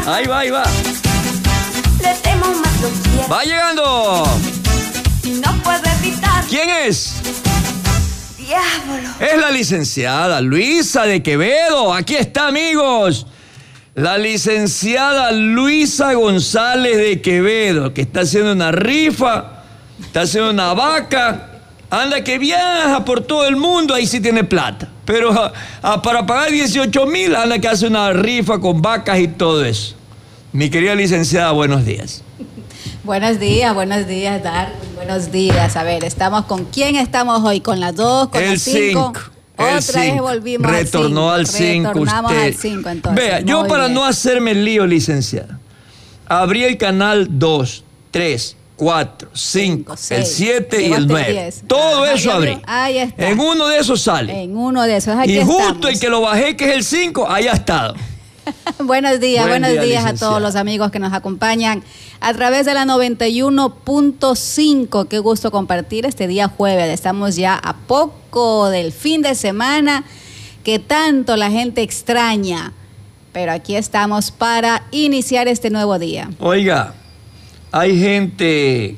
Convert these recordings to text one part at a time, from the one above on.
Ahí va, ahí va. Le temo más lo quiero. Va llegando. No puedo evitar. ¿Quién es? Diablo. Es la licenciada Luisa de Quevedo. Aquí está, amigos. La licenciada Luisa González de Quevedo, que está haciendo una rifa, está haciendo una vaca. Anda que viaja por todo el mundo, ahí sí tiene plata. Pero para pagar 18,000, anda que hace una rifa con vacas y todo eso. Mi querida licenciada, buenos días. Buenos días, Darwin. Buenos días. A ver, ¿con quién estamos hoy? ¿Con las 2, con las 5? Otra vez volvimos Retornó al 5. Retornamos al 5, entonces. Vea, yo para no hacerme el lío, licenciada, abrí el canal 2, 3, 4, 5, el 7 y el 9. Todo eso abrí. Ahí está. En uno de esos sale. En uno de esos. Aquí y justo estamos. el que lo bajé, que es el 5, ahí ha estado. Buenos días a licenciada. todos los amigos que nos acompañan a través de la 91.5. Qué gusto compartir este día jueves. Estamos ya a poco del fin de semana que tanto la gente extraña. Pero aquí estamos para iniciar este nuevo día. Oiga, hay gente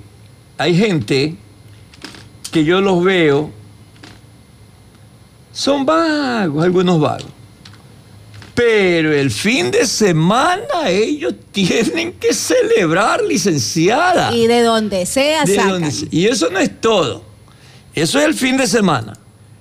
que yo los veo, son vagos, algunos vagos. Pero el fin de semana ellos tienen que celebrar, licenciada. Y de donde sea sacan. Y eso no es todo. Eso es el fin de semana.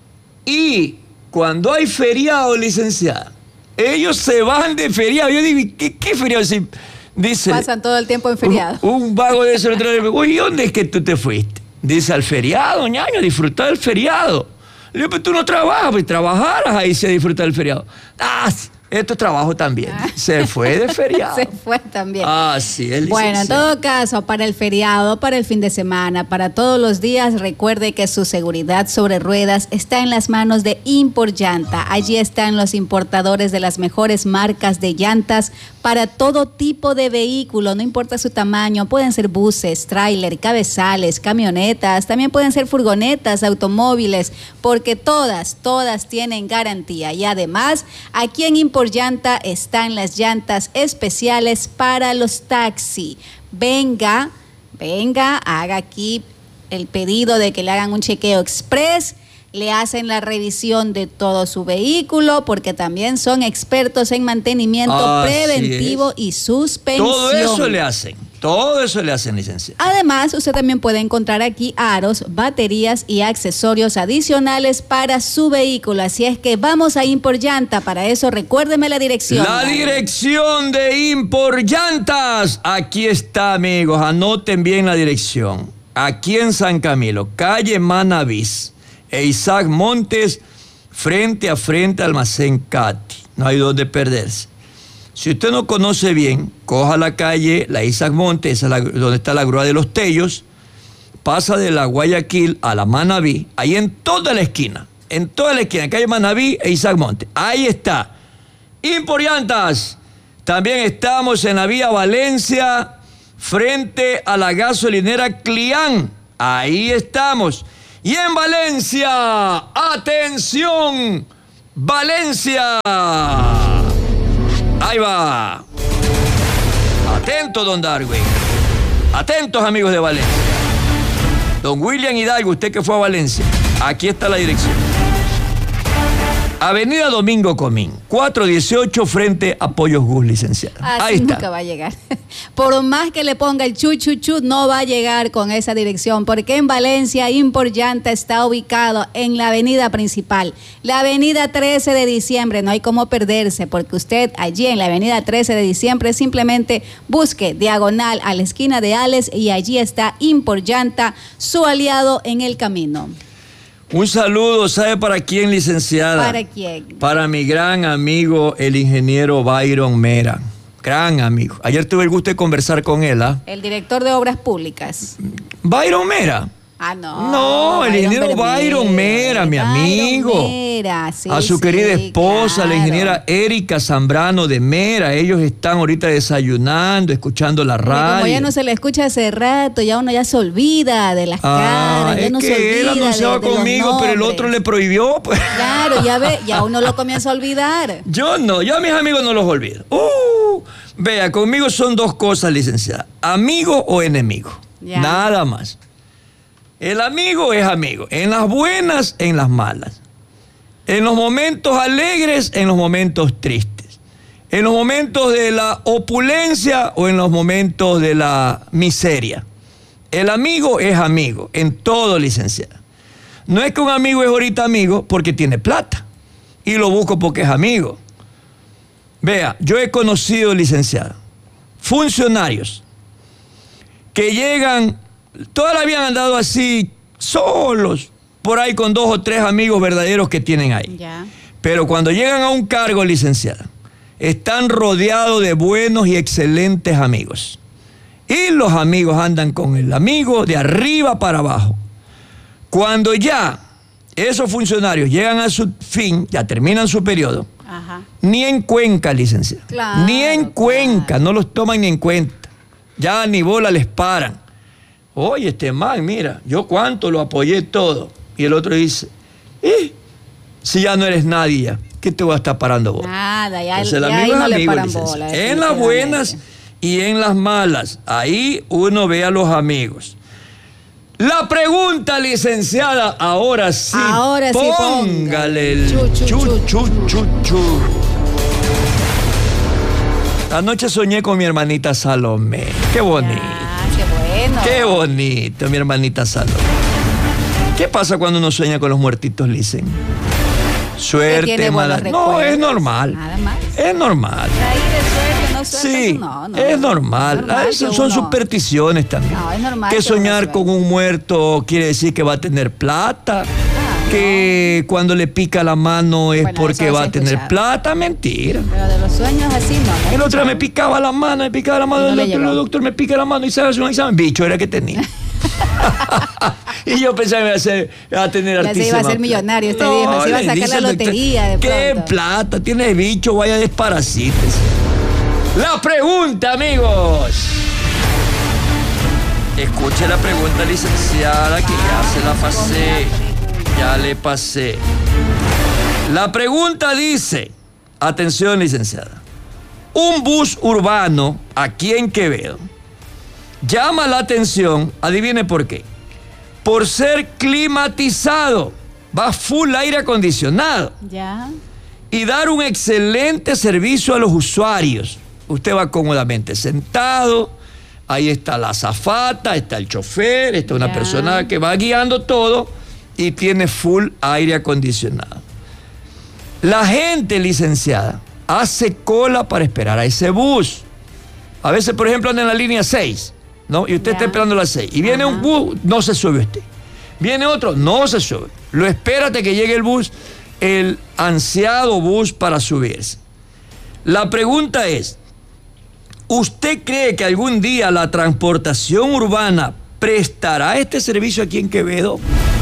Y cuando hay feriado, licenciada, ellos se van de feriado. Yo digo, ¿qué feriado? Dice, pasan todo el tiempo en feriado. Un vago de eso, oye, ¿dónde es que tú te fuiste? Dice, al feriado, ñaño, a disfrutar del feriado. Le digo, pero tú no trabajas, pues trabajaras ahí se disfruta del feriado. Esto es trabajo también. Se fue de feriado. Se fue también. Sí, es licenciado. Bueno, en todo caso, para el feriado, para el fin de semana, para todos los días, recuerde que su seguridad sobre ruedas está en las manos de Import Llanta. Allí están los importadores de las mejores marcas de llantas para todo tipo de vehículo, no importa su tamaño. Pueden ser buses, tráiler, cabezales, camionetas, también pueden ser furgonetas, automóviles, porque todas tienen garantía. Y además, aquí en Import Llanta están las llantas especiales para los taxis. Venga, haga aquí el pedido de que le hagan un chequeo express, le hacen la revisión de todo su vehículo, porque también son expertos en mantenimiento preventivo y suspensión. Todo eso le hacen, licenciada. Además, usted también puede encontrar aquí aros, baterías y accesorios adicionales para su vehículo. Así es que vamos a Import Llanta. Para eso, recuérdeme la dirección. La dirección de Import Llantas. Aquí está, amigos. Anoten bien la dirección. Aquí en San Camilo, calle Manavís e Isaac Montes, frente a frente Almacén Cati. No hay donde perderse. Si usted no conoce bien, coja la calle, la Isaac Montes, esa es donde está la grúa de los Tellos, pasa de la Guayaquil a la Manabí, ahí en toda la esquina, calle Manabí e Isaac Montes. Ahí está. Import Llantas. También estamos en la vía Valencia, frente a la gasolinera Clián. Ahí estamos. Y en Valencia, atención, Valencia. Ahí va. Atento, don Darwin. Atentos, amigos de Valencia. Don William Hidalgo, usted que fue a Valencia, aquí está la dirección. Avenida Domingo Comín, 418, frente a Pollos Gus, licenciada. Ahí está. Nunca va a llegar. Por más que le ponga el chuchuchu, no va a llegar con esa dirección, porque en Valencia, Import Llanta está ubicado en la avenida principal, la avenida 13 de diciembre. No hay cómo perderse, porque usted allí en la avenida 13 de diciembre simplemente busque diagonal a la esquina de Ales y allí está Import Llanta, su aliado en el camino. Un saludo, ¿sabe para quién, licenciada? ¿Para quién? Para mi gran amigo, el ingeniero Byron Mera. Gran amigo. Ayer tuve el gusto de conversar con él. El director de Obras Públicas. Byron Mera. No, el ingeniero Byron Mera, mi amigo. Mera, sí, a su querida esposa, la ingeniera Erika Zambrano de Mera. Ellos están ahorita desayunando, escuchando la radio. Como ya no se le escucha hace rato, ya uno ya se olvida de las caras. Ya es no que se olvida él anunciaba conmigo, pero el otro le prohibió. Pues. Claro, ya uno lo comienza a olvidar. Yo a mis amigos no los olvido. Vea, conmigo son dos cosas, licenciada. Amigo o enemigo. Ya. Nada más. El amigo es amigo. En las buenas, en las malas. En los momentos alegres, en los momentos tristes. En los momentos de la opulencia o en los momentos de la miseria. El amigo es amigo, en todo, licenciada. No es que un amigo es ahorita amigo porque tiene plata. Y lo busco porque es amigo. Vea, yo he conocido, licenciada, funcionarios que llegan, toda la vida han andado así, solos, por ahí con 2 o 3 amigos verdaderos que tienen ahí. Ya. Pero cuando llegan a un cargo, licenciada, están rodeados de buenos y excelentes amigos. Y los amigos andan con el amigo de arriba para abajo. Cuando ya esos funcionarios llegan a su fin, ya terminan su periodo, Ajá. ni en Cuenca, licenciada. Claro, ni en Cuenca, claro. no los toman ni en cuenta. Ya ni bola les paran. Oye, este man, mira, yo cuánto lo apoyé todo. Y el otro dice, si ya no eres nadie ya, ¿qué te voy a estar parando vos? Nada, ya, Entonces, el ya ahí amigo no es le amigo, paran licenciada. bola. En las buenas y en las malas. Ahí uno ve a los amigos. La pregunta, licenciada, ahora sí. Ahora sí, póngale el Chu, chu, chu. Anoche soñé con mi hermanita Salomé. Qué bonito. Ah, qué bueno. Qué bonito, mi hermanita Salomé. ¿Qué pasa cuando uno sueña con los muertitos, licen? Que Suerte, tiene mala. buenos No, es recuerdos. normal. Nada más. Es normal. Ahí de suerte, no suerte. Sí, no, es normal. normal Esas que son uno- supersticiones también. No, es normal que que uno soñar sueñe. con un muerto quiere decir que va a tener plata. Que cuando le pica la mano es Bueno, porque eso va sí he a tener escuchado. plata. Mentira. Pero de los sueños así no. El otro me picaba la mano, Y no el le doctor, llegó. el doctor me pica la mano y se hace un examen. Bicho era que tenía. Y yo pensaba que iba a tener Ya se altísima iba a ser plata. millonario, usted dijo, se iba a le sacar dice la el doctor, lotería de ¿qué pronto?" plata? Tienes bicho, vaya desparasites. La pregunta, amigos. Escuche la pregunta, licenciada, que ya se la pasé. Ya le pasé. La pregunta dice, atención, licenciada. Un bus urbano aquí en Quevedo llama la atención, adivine por qué. Por ser climatizado, va full aire acondicionado Ya. y dar un excelente servicio a los usuarios. Usted va cómodamente sentado, ahí está la azafata, está el chofer, está una Ya. persona que va guiando todo y tiene full aire acondicionado. La gente, licenciada, hace cola para esperar a ese bus. A veces, por ejemplo, anda en la línea 6, ¿no? Y usted Ya. está esperando la 6. Y viene un bus, no se sube usted. Viene otro, no se sube. Lo espera hasta que llegue el bus, el ansiado bus para subirse. La pregunta es, ¿usted cree que algún día la transportación urbana prestará este servicio aquí en Quevedo?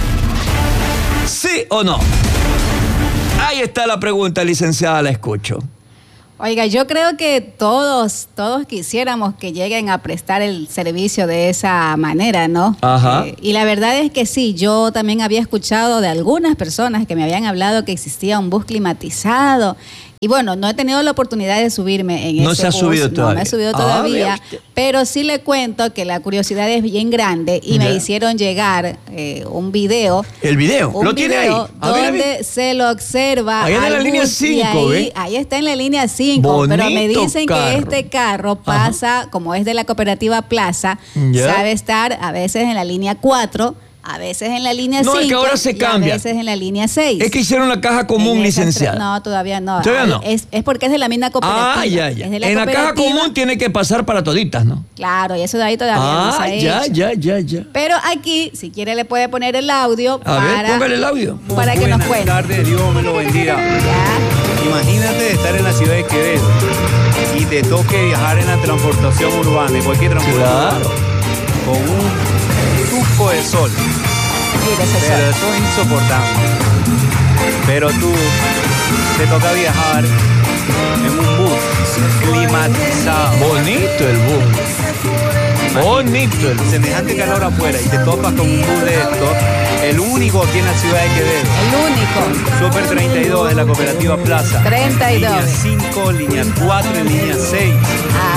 ¿Sí o no? Ahí está la pregunta, licenciada, la escucho. Oiga, yo creo que todos quisiéramos que lleguen a prestar el servicio de esa manera, ¿no? Ajá. Y la verdad es que sí, yo también había escuchado de algunas personas que me habían hablado que existía un bus climatizado. Y bueno, no he tenido la oportunidad de subirme en No ese se ha bus. subido No todavía. me he subido Ah, todavía, vea usted. pero sí le cuento que la curiosidad es bien grande y me Ya. hicieron llegar un video. El video, Un ¿lo tiene ahí? video A ver, a donde ver. se lo observa. Ahí en al la línea bus, y 5, ¿ve? ahí está en la línea 5, pero me Bonito dicen carro. que este carro pasa, como es de la cooperativa Plaza, Ya. sabe estar a veces en la línea 4, a veces en la línea 5 No, es que ahora se y cambia. a veces en la línea 6. Es que hicieron la caja común, En esas licenciada. No, todavía no. ¿Todavía no? Es porque es de la misma cooperativa. Ah, ya, ya. Es de la En la caja cooperativa. común tiene que pasar para toditas, ¿no? Claro, y eso de ahí todavía no se ha ya, hecho. ya. Pero aquí, si quiere, le puede poner el audio A ver, póngale el audio. para que nos Buenas cuente. tardes, Dios me lo bendiga. Ya. Imagínate estar en la ciudad de Quevedo y te toque viajar en la transportación urbana, en cualquier transporte Claro. urbano, con un tufo de sol. Mire ese Pero sol. eso es insoportable. Pero tú te toca viajar en un bus climatizado. Bonito el bus. Bonito el bus. Semejante calor afuera y te topas con un bus de estos, el único aquí en la ciudad de Quevedo. El único. Super 32 de la cooperativa Plaza. 32. Línea 5, línea 4 y línea 6.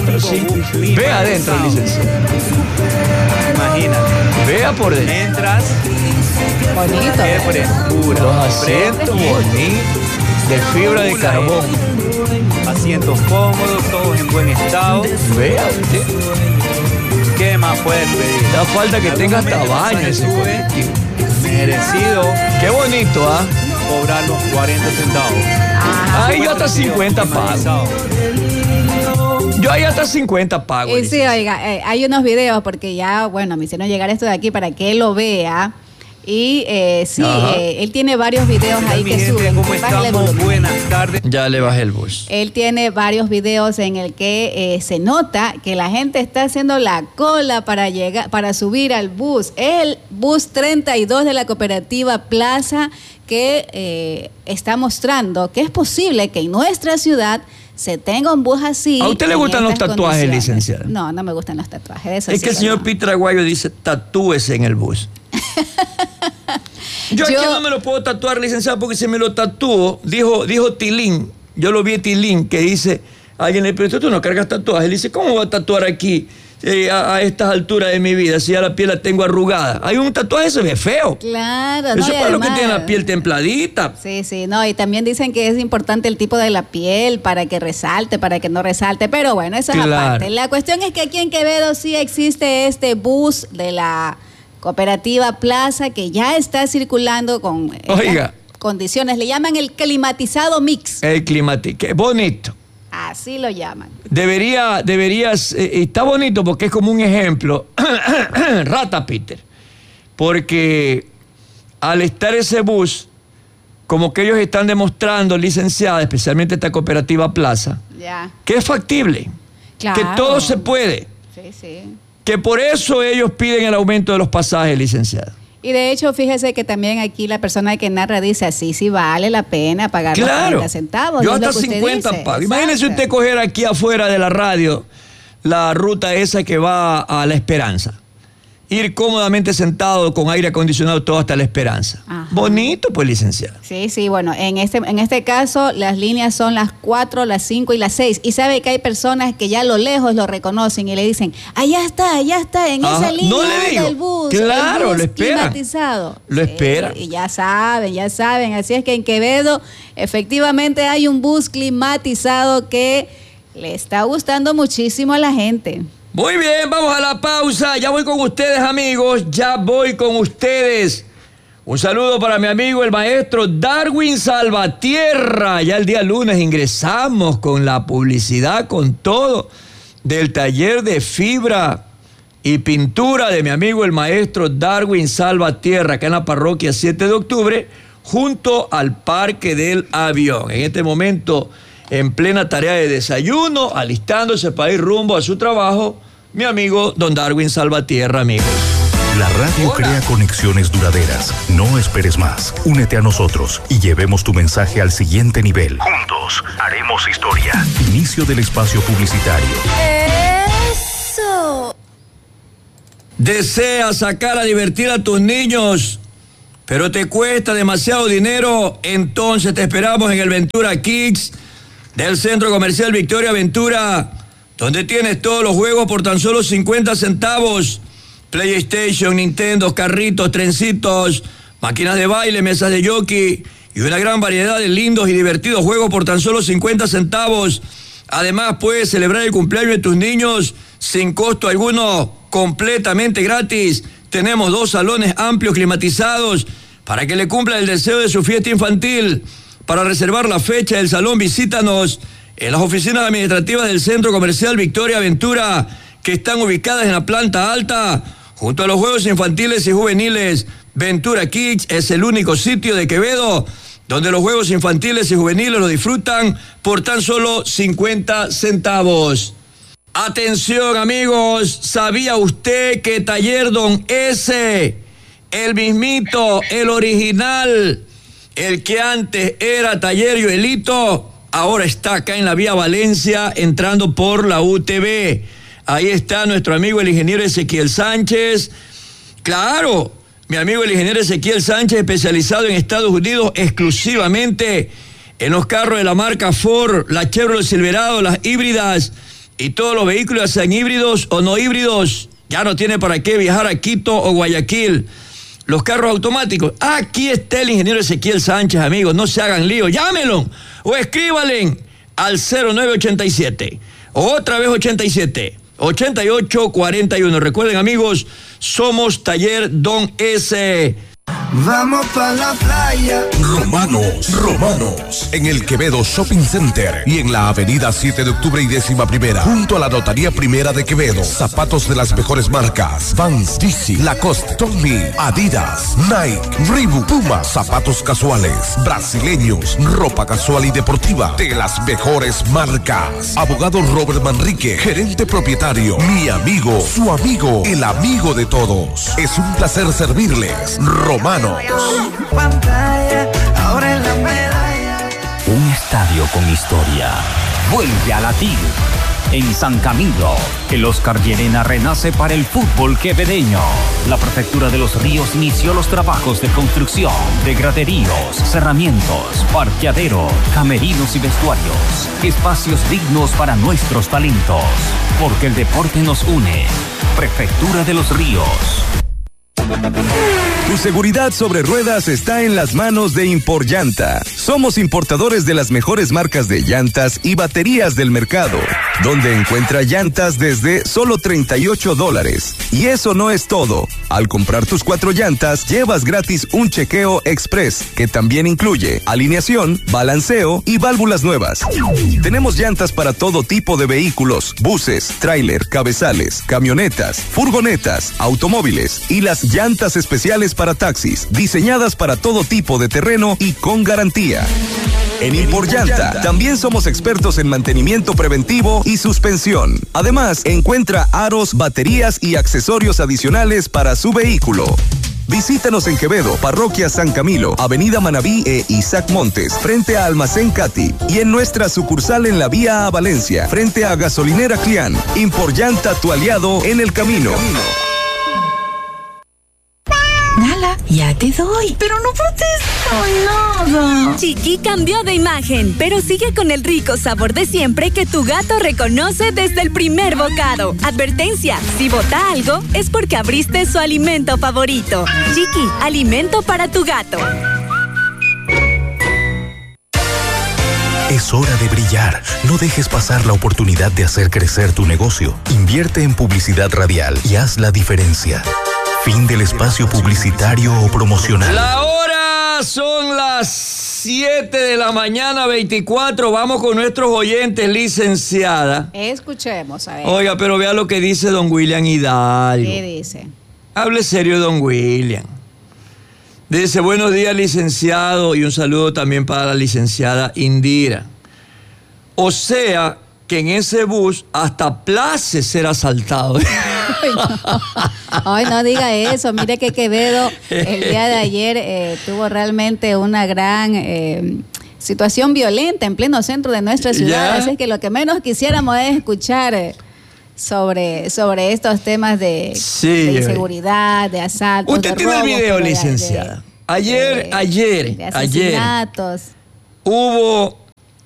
4, 5. Ve adentro, licenciado. Imagínate. Vea por dentro. Entras, Bonito. qué frescura. Los asientos bonitos, de fibra de carbón. Asientos cómodos, todos en buen estado. Vea usted. ¿Qué más puedes pedir? Da falta que tenga hasta baño ese colectivo. Merecido Qué bonito, ¿ah? cobrar los 40 centavos. Ahí yo hasta 50 pago. Yo ahí hasta 50 pago. Y sí, oiga, hay unos videos porque ya, bueno, me hicieron llegar esto de aquí para que él lo vea. Y sí, él tiene varios videos ahí Mi que gente, suben. ¿cómo Bájale el estamos? volumen. Buenas tardes. Ya le bajé el bus. Él tiene varios videos en el que se nota que la gente está haciendo la cola para llegar, para subir al bus. El bus 32 de la cooperativa Plaza que está mostrando que es posible que en nuestra ciudad se tenga un bus así. ¿A usted le en gustan los estas tatuajes, condiciones. licenciada? No, no me gustan los tatuajes. Eso Es sí que el señor no. Peter Aguayo dice, tatúese en el bus. Yo aquí no me lo puedo tatuar, licenciado, porque si me lo tatúo, dijo Tilín, yo lo vi Tilín, que dice, alguien le preguntó, ¿tú no cargas tatuajes? Le dice, ¿cómo voy a tatuar aquí a estas alturas de mi vida si ya la piel la tengo arrugada? Hay un tatuaje, se ve feo. Claro, Eso no, es y para los que además- tienen la piel templadita. Sí, sí, no, y también dicen que es importante el tipo de la piel para que resalte, para que no resalte, pero bueno, eso es Claro. aparte. La cuestión es que aquí en Quevedo sí existe este bus de la cooperativa Plaza que ya está circulando con Oiga. condiciones, le llaman el climatizado mix, El climático, qué bonito. así lo llaman. Deberías, está bonito porque es como un ejemplo, rata Peter, porque al estar ese bus, como que ellos están demostrando, licenciada, especialmente esta cooperativa Plaza, Ya, que es factible, claro. que todo se puede, Sí, sí. que por eso ellos piden el aumento de los pasajes, licenciada. Y de hecho, fíjese que también aquí la persona que narra dice así, sí vale la pena pagar los Claro, 40 centavos. yo es lo hasta que usted 50 dice. pago. Imagínese Exacto. usted coger aquí afuera de la radio la ruta esa que va a La Esperanza. Ir cómodamente sentado con aire acondicionado todo hasta La Esperanza. Ajá. Bonito, pues, licenciado. Sí, sí, bueno, en este caso las líneas son las 4, las 5 y las 6. Y sabe que hay personas que ya a lo lejos lo reconocen y le dicen, allá está, en Ajá, esa línea no le digo. del bus. Claro, el bus lo esperan. climatizado. Lo esperan. Y ya saben. Así es que en Quevedo efectivamente hay un bus climatizado que le está gustando muchísimo a la gente. Muy bien, vamos a la pausa. Ya voy con ustedes, amigos. Ya voy con ustedes. Un saludo para mi amigo, el maestro Darwin Salvatierra. Ya el día lunes ingresamos con la publicidad, con todo, del taller de fibra y pintura de mi amigo, el maestro Darwin Salvatierra, acá en la parroquia 7 de octubre, junto al Parque del Avión. En este momento, en plena tarea de desayuno, alistándose para ir rumbo a su trabajo, mi amigo don Darwin Salvatierra, amigos. La radio Hola. crea conexiones duraderas. No esperes más. Únete a nosotros y llevemos tu mensaje al siguiente nivel. Juntos haremos historia. Inicio del espacio publicitario. Eso. ¿Deseas sacar a divertir a tus niños, pero te cuesta demasiado dinero? Entonces te esperamos en el Ventura Kids del Centro Comercial Victoria Ventura, donde tienes todos los juegos por tan solo 50 centavos. PlayStation, Nintendo, carritos, trencitos, máquinas de baile, mesas de jockey y una gran variedad de lindos y divertidos juegos por tan solo 50 centavos. Además, puedes celebrar el cumpleaños de tus niños sin costo alguno, completamente gratis. Tenemos 2 salones amplios climatizados para que le cumpla el deseo de su fiesta infantil. Para reservar la fecha del salón, visítanos en las oficinas administrativas del Centro Comercial Victoria Ventura, que están ubicadas en la planta alta, junto a los juegos infantiles y juveniles. Ventura Kids es el único sitio de Quevedo donde los juegos infantiles y juveniles lo disfrutan por tan solo 50 centavos. Atención, amigos, ¿sabía usted que Taller Don S, el mismito, el original, el que antes era Taller Yoelito, ahora está acá en la vía Valencia, entrando por la UTV? Ahí está nuestro amigo el ingeniero Ezequiel Sánchez. Claro, mi amigo el ingeniero Ezequiel Sánchez, especializado en Estados Unidos exclusivamente en los carros de la marca Ford, la Chevrolet Silverado, las híbridas y todos los vehículos, sean híbridos o no híbridos, ya no tiene para qué viajar a Quito o Guayaquil. Los carros automáticos, aquí está el ingeniero Ezequiel Sánchez, amigos, no se hagan lío, llámenlo o escríbanle al 0987, otra vez 87, 8841. Recuerden, amigos, somos Taller Don S. Vamos pa' la playa. Romanos, en el Quevedo Shopping Center y en la avenida 7 de octubre y 11ª, junto a la Notaría Primera de Quevedo. Zapatos de las mejores marcas: Vans, DC, Lacoste, Tommy, Adidas, Nike, Reebok, Puma. Zapatos casuales, brasileños, ropa casual y deportiva de las mejores marcas. Abogado Robert Manrique, gerente propietario, mi amigo, su amigo, el amigo de todos. Es un placer servirles. Romanos. Un estadio con historia vuelve a latir. En San Camilo, el Oscar Llerena renace para el fútbol quevedeño. La Prefectura de los Ríos inició los trabajos de construcción de graderíos, cerramientos, parqueadero, camerinos y vestuarios. Espacios dignos para nuestros talentos. Porque el deporte nos une. Prefectura de los Ríos. Tu seguridad sobre ruedas está en las manos de Imporllanta. Somos importadores de las mejores marcas de llantas y baterías del mercado, donde encuentra llantas desde solo $38. Y eso no es todo. Al comprar tus 4 llantas, llevas gratis un chequeo express, que también incluye alineación, balanceo y válvulas nuevas. Tenemos llantas para todo tipo de vehículos: buses, tráiler, cabezales, camionetas, furgonetas, automóviles y las llantas especiales para taxis, diseñadas para todo tipo de terreno y con garantía. En Imporllanta también somos expertos en mantenimiento preventivo y suspensión. Además, encuentra aros, baterías y accesorios adicionales para su vehículo. Visítanos en Quevedo, Parroquia San Camilo, Avenida Manabí e Isaac Montes, frente a Almacén Cati, y en nuestra sucursal en la vía a Valencia, frente a Gasolinera Clián. Imporllanta, tu aliado en el camino. Nala, ya te doy, pero no protesto nada. Chiqui cambió de imagen, pero sigue con el rico sabor de siempre que tu gato reconoce desde el primer bocado. Advertencia, si bota algo, es porque abriste su alimento favorito. Chiqui, alimento para tu gato. Es hora de brillar. No dejes pasar la oportunidad de hacer crecer tu negocio. Invierte en publicidad radial y haz la diferencia. Fin del espacio publicitario o promocional. La hora son las 7 de la mañana, 24. Vamos con nuestros oyentes, licenciada. Escuchemos, a ver. Oiga, pero vea lo que dice don William Hidalgo. ¿Qué dice? Hable serio, don William. Dice: buenos días, licenciado, y un saludo también para la licenciada Indira. O sea, que en ese bus hasta place ser asaltado. Ay, no diga eso. Mire que Quevedo el día de ayer tuvo realmente una gran situación violenta en pleno centro de nuestra ciudad. Así que lo que menos quisiéramos es escuchar sobre estos temas de inseguridad, de asaltos. Usted tiene el video, licenciada. Ayer, de asesinatos. Hubo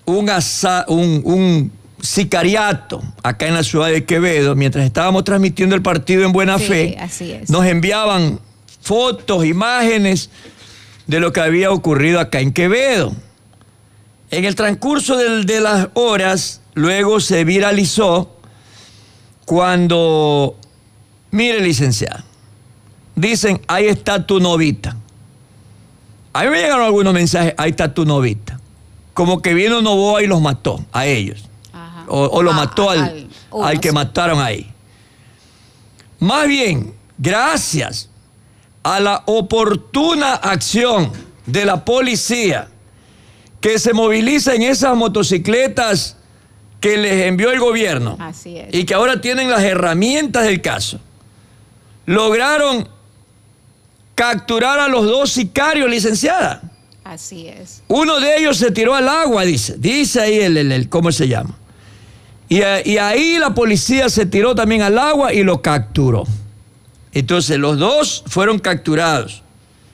un sicariato acá en la ciudad de Quevedo. Mientras estábamos transmitiendo el partido en buena fe, así es. Nos enviaban fotos, imágenes de lo que había ocurrido acá en Quevedo. En el transcurso de las horas, luego se viralizó cuando, mire, licenciada, dicen: ahí está tu novita. A mí me llegaron algunos mensajes: ahí está tu novita. Como que vino Novoa y los mató a ellos. O lo mató al que mataron ahí. Más bien, gracias a la oportuna acción de la policía, que se moviliza en esas motocicletas que les envió el gobierno. Así es. Y que ahora tienen las herramientas del caso, lograron capturar a los 2 sicarios, licenciada. Así es. Uno de ellos se tiró al agua, dice ahí el ¿cómo se llama? Y ahí la policía se tiró también al agua y lo capturó. Entonces los 2 fueron capturados.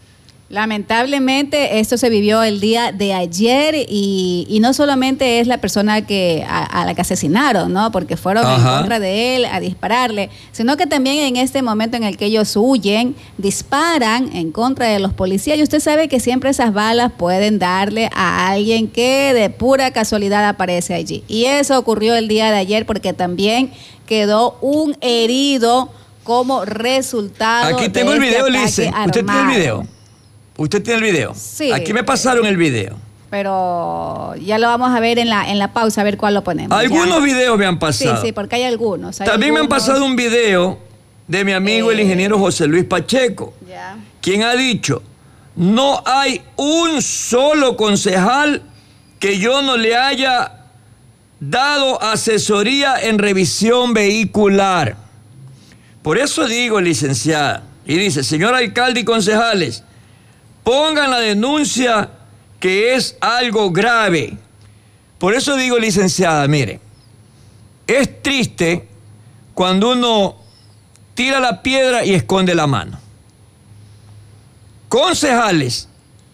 Lamentablemente esto se vivió el día de ayer y no solamente es la persona a la que asesinaron, ¿no? Porque fueron en contra de él a dispararle, sino que también en este momento en el que ellos huyen, disparan en contra de los policías y usted sabe que siempre esas balas pueden darle a alguien que de pura casualidad aparece allí. Y eso ocurrió el día de ayer porque también quedó un herido como resultado. Aquí tengo el video, Lice. ¿Usted tiene el video? ¿Usted tiene el video? Sí. Aquí me pasaron el video. Pero ya lo vamos a ver en la pausa, a ver cuál lo ponemos. Algunos videos me han pasado. Sí, porque hay algunos. También me han pasado un video de mi amigo el ingeniero José Luis Pacheco, quien ha dicho, no hay un solo concejal que yo no le haya dado asesoría en revisión vehicular. Por eso digo, licenciada, y dice, señor alcalde y concejales, pongan la denuncia que es algo grave. Por eso digo, licenciada, mire, es triste cuando uno tira la piedra y esconde la mano. Concejales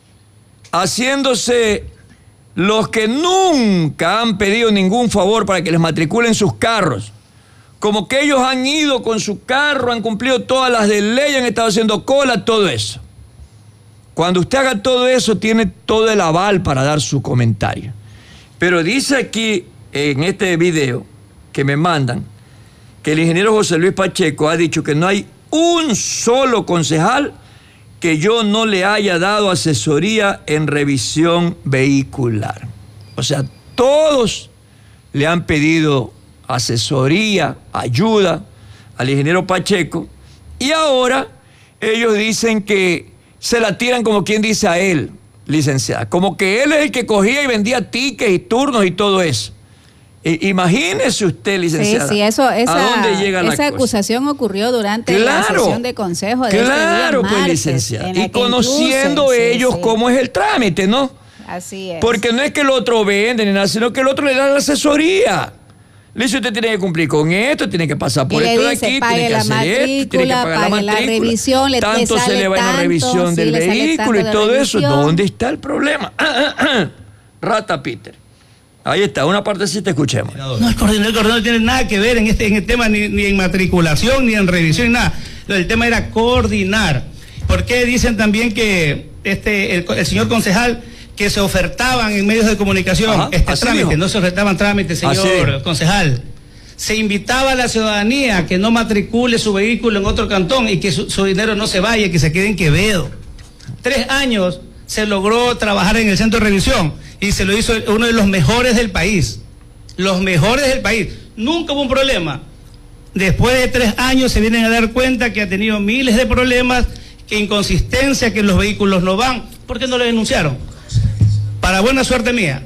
haciéndose los que nunca han pedido ningún favor para que les matriculen sus carros. Como que ellos han ido con su carro, han cumplido todas las de ley, han estado haciendo cola, todo eso. Cuando usted haga todo eso, tiene todo el aval para dar su comentario. Pero dice aquí, en este video que me mandan, que el ingeniero José Luis Pacheco ha dicho que no hay un solo concejal que yo no le haya dado asesoría en revisión vehicular. O sea, todos le han pedido asesoría, ayuda al ingeniero Pacheco, y ahora ellos dicen que se la tiran como quien dice a él, licenciada, como que él es el que cogía y vendía tickets y turnos y todo eso. Imagínese usted, licenciada, sí, ¿a dónde llega la cosa? Esa acusación ocurrió durante la sesión de consejo de este día martes, pues, licenciada, y conociendo ellos cómo es el trámite, ¿no? Así es. Porque no es que el otro vende ni nada, sino que el otro le da la asesoría. Le dice, usted tiene que cumplir con esto, tiene que pasar por esto de aquí, tiene que hacer esto, tiene que pagar la matrícula, revisión, tanto se le va en la revisión del vehículo y todo eso. ¿Dónde está el problema? Rata Peter. Ahí está, una partecita, escuchemos. No, el coordinador no tiene nada que ver en el tema, ni en matriculación, ni en revisión, ni nada. El tema era coordinar. ¿Por qué dicen también que el señor concejal que se ofertaban en medios de comunicación trámites? No se ofertaban trámites, señor concejal. Se invitaba a la ciudadanía que no matricule su vehículo en otro cantón y que su dinero no se vaya, que se quede en Quevedo. 3 años se logró trabajar en el centro de revisión y se lo hizo uno de los mejores del país. Los mejores del país. Nunca hubo un problema. Después de 3 años se vienen a dar cuenta que ha tenido miles de problemas, que inconsistencia, que los vehículos no van. ¿Por qué no lo denunciaron? Para buena suerte mía,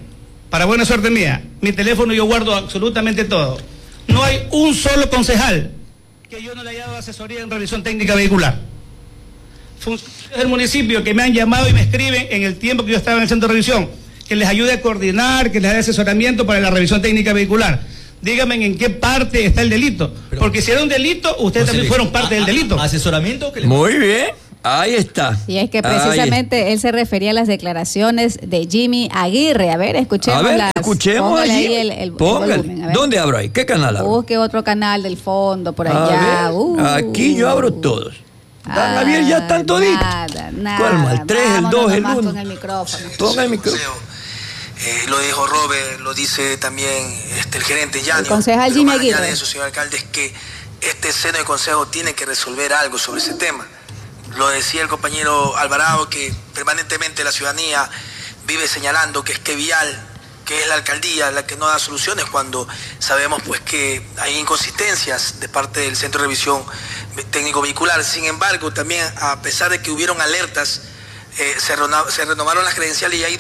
mi teléfono yo guardo absolutamente todo. No hay un solo concejal que yo no le haya dado asesoría en revisión técnica vehicular. Funcionarios del municipio que me han llamado y me escriben en el tiempo que yo estaba en el centro de revisión, que les ayude a coordinar, que les dé asesoramiento para la revisión técnica vehicular. Díganme en qué parte está el delito. Porque si era un delito, ustedes también fueron parte del delito. ¿Asesoramiento? Muy bien. Ahí está. Y es que precisamente él se refería a las declaraciones de Jimmy Aguirre. A ver, escuchemos. Escuchemos allí. El volumen. ¿Dónde abro ahí? ¿Qué canal abro? Busque otro canal del fondo, por allá. Aquí yo abro todos. Javier, ya están toditos. Nada. ¿Cuál más? El 3, el 2, el 1. Ponga el micrófono. Ponga el micrófono. Lo dijo Robert, lo dice también el gerente Yanio. El concejal Jimmy Aguirre. Allá de eso, señor alcalde, es que este seno de consejo tiene que resolver algo sobre ese tema. Lo decía el compañero Alvarado, que permanentemente la ciudadanía vive señalando que es que Vial, que es la alcaldía la que no da soluciones, cuando sabemos pues que hay inconsistencias de parte del Centro de Revisión Técnico Vehicular. Sin embargo, también a pesar de que hubieron alertas, se renovaron las credenciales y hay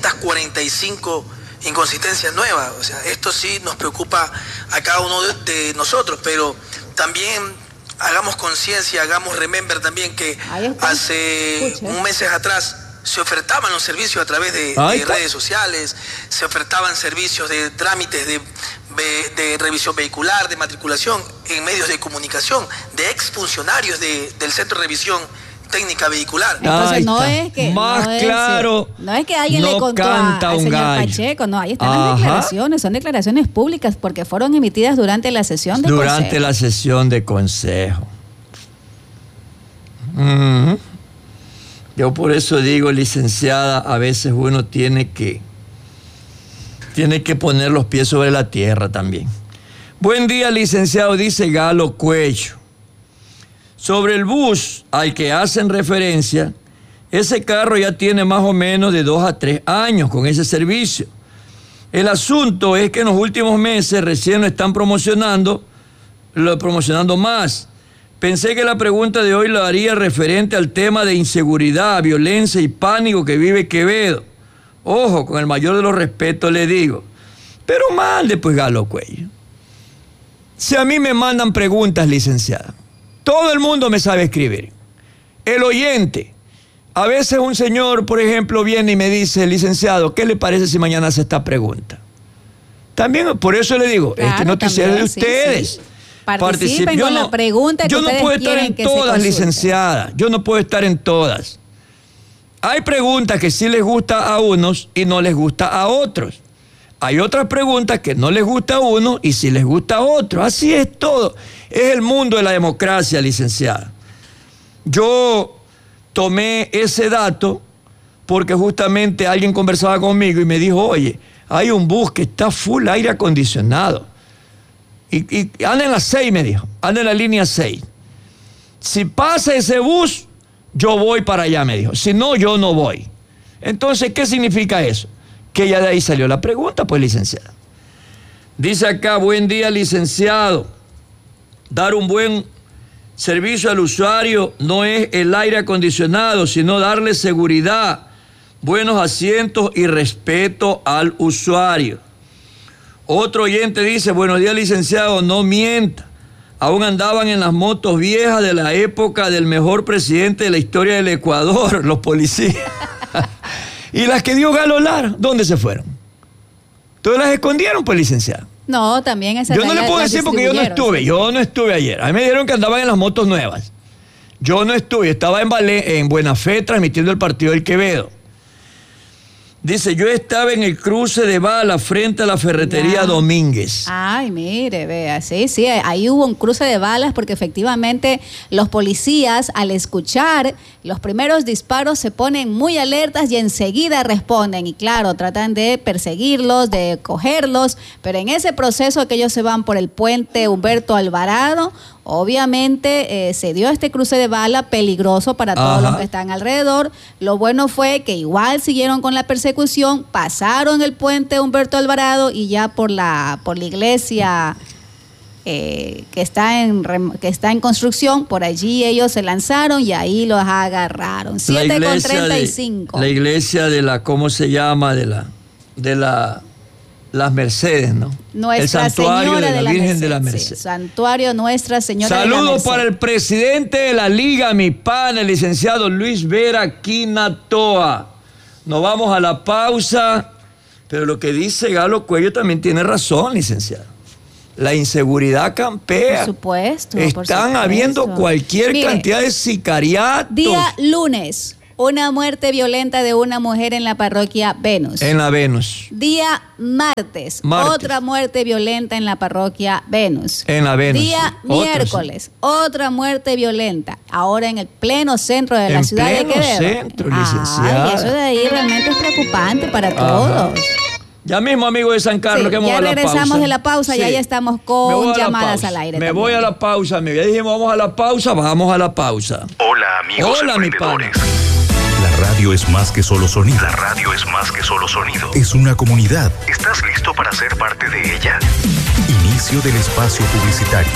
245 inconsistencias nuevas. O sea, esto sí nos preocupa a cada uno de nosotros, pero también hagamos conciencia, hagamos remember también que hace un mes atrás se ofertaban los servicios a través de redes sociales, se ofertaban servicios de trámites de revisión vehicular, de matriculación en medios de comunicación, de exfuncionarios del Centro de Revisión técnica vehicular. Entonces no es que más no claro. No es que alguien no le contó al señor Pacheco, no, ahí están las declaraciones, son declaraciones públicas porque fueron emitidas durante la sesión de consejo. Durante la sesión de consejo. Yo por eso digo, licenciada, a veces uno tiene que poner los pies sobre la tierra también. Buen día, licenciado, dice Galo Cuello. Sobre el bus al que hacen referencia, ese carro ya tiene más o menos de 2 a 3 años con ese servicio. El asunto es que en los últimos meses recién lo están promocionando más. Pensé que la pregunta de hoy lo haría referente al tema de inseguridad, violencia y pánico que vive Quevedo. Ojo, con el mayor de los respetos le digo. Pero mande pues, Galo Cuello. Si a mí me mandan preguntas, licenciada, todo el mundo me sabe escribir. El oyente. A veces un señor, por ejemplo, viene y me dice, licenciado, ¿qué le parece si mañana hace esta pregunta? También, por eso le digo, claro, este noticiero es de ustedes. Sí. Participen con la pregunta que yo ustedes no puedo estar en todas, licenciada. Yo no puedo estar en todas. Hay preguntas que sí les gusta a unos y no les gusta a otros. Hay otras preguntas que no les gusta a uno y sí les gusta a otros. Así es todo. Es el mundo de la democracia, licenciada. Yo tomé ese dato porque justamente alguien conversaba conmigo y me dijo, oye, hay un bus que está full aire acondicionado. Y anda en la 6, me dijo. Anda en la línea 6. Si pasa ese bus, yo voy para allá, me dijo. Si no, yo no voy. Entonces, ¿qué significa eso? Que ya de ahí salió la pregunta, pues, licenciada. Dice acá, buen día, licenciado. Dar un buen servicio al usuario no es el aire acondicionado, sino darle seguridad, buenos asientos y respeto al usuario. Otro oyente dice, buenos días, licenciado, no mienta. Aún andaban en las motos viejas de la época del mejor presidente de la historia del Ecuador, los policías. ¿Y las que dio Galo Lara, dónde se fueron? ¿Todas las escondieron, pues, licenciado? No, también esas. Yo no le puedo decir porque yo no estuve ayer. A mí me dijeron que andaban en las motos nuevas. Yo no estuve, estaba en Buena Fe transmitiendo el partido del Quevedo. Dice, yo estaba en el cruce de bala frente a la ferretería Domínguez. Ay, mire, vea, sí, ahí hubo un cruce de balas porque efectivamente los policías al escuchar los primeros disparos se ponen muy alertas y enseguida responden. Y claro, tratan de perseguirlos, de cogerlos, pero en ese proceso que ellos se van por el puente Humberto Alvarado, obviamente se dio este cruce de bala peligroso para todos los que están alrededor. Lo bueno fue que igual siguieron con la persecución, pasaron el puente Humberto Alvarado y ya por la iglesia que está en construcción, por allí ellos se lanzaron y ahí los agarraron. 7:35. La iglesia de la, ¿cómo se llama? De las Mercedes, ¿no? Nuestra el santuario Señora de la Virgen de la Merced. Sí, santuario Nuestra Señora de la Saludos Merced. para el presidente de la Liga, mi pana, el licenciado Luis Vera Quinatoa. Nos vamos a la pausa, pero lo que dice Galo Cuello también tiene razón, licenciado. La inseguridad campea. Por supuesto. Están habiendo cualquier cantidad de sicariatos. Día lunes. Una muerte violenta de una mujer en la parroquia Venus. En la Venus. Día martes. Otra muerte violenta en la parroquia Venus. En la Venus. Día miércoles. Otra muerte violenta. Ahora en el pleno centro de la ciudad de Quevedo. En pleno centro, licenciada. Ay, eso de ahí realmente es preocupante para todos. Ya mismo, amigo de San Carlos, que vamos a la pausa. Ya regresamos de la pausa y ya estamos con llamadas al aire. Me voy a la pausa, amigo. Ya dijimos, vamos a la pausa. Hola, amigos. Hola, mi pana. La radio es más que solo sonido. La radio es más que solo sonido. Es una comunidad. ¿Estás listo para ser parte de ella? Inicio del espacio publicitario.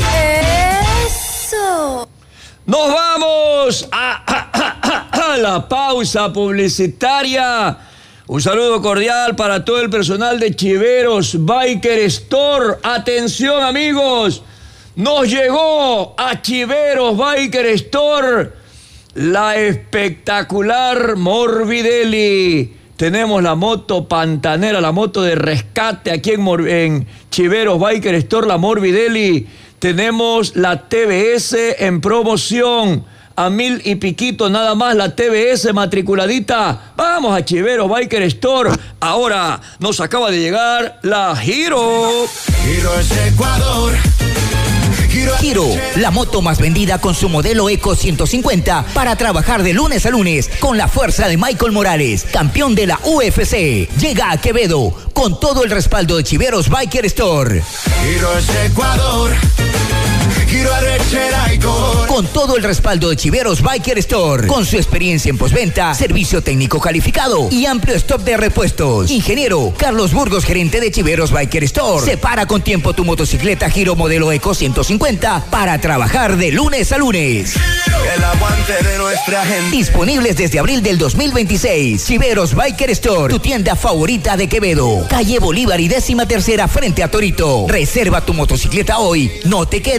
¡Eso! Nos vamos a la pausa publicitaria. Un saludo cordial para todo el personal de Chiveros Biker Store. Atención, amigos. Nos llegó a Chiveros Biker Store la espectacular Morbidelli. Tenemos la moto pantanera, la moto de rescate aquí en Chiveros Biker Store, la Morbidelli. Tenemos la TBS en promoción a 1,000 y piquito nada más la TBS matriculadita. Vamos a Chiveros Biker Store. Ahora nos acaba de llegar la Giro. Giro es Ecuador. Giro, la moto más vendida con su modelo Eco 150 para trabajar de lunes a lunes con la fuerza de Michael Morales, campeón de la UFC. Llega a Quevedo con todo el respaldo de Chiveros Biker Store. Giro es Ecuador. Giro arrechera y gol. Con todo el respaldo de Chiveros Biker Store, con su experiencia en postventa, servicio técnico calificado y amplio stock de repuestos. Ingeniero Carlos Burgos, gerente de Chiveros Biker Store. Separa con tiempo tu motocicleta Giro modelo Eco 150 para trabajar de lunes a lunes. El aguante de nuestra gente. Disponibles desde abril del 2026. Chiveros Biker Store, tu tienda favorita de Quevedo. Calle Bolívar y 13ª frente a Torito. Reserva tu motocicleta hoy. No te quedes